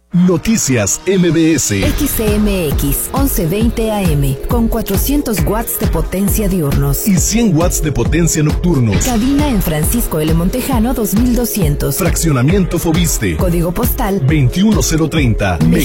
Noticias MBS. XCMX 1120 AM con 400 watts de potencia diurnos y 100 watts de potencia nocturnos. Cabina en Francisco L. Montejano 2200. Fraccionamiento Fobiste. Código postal 21030.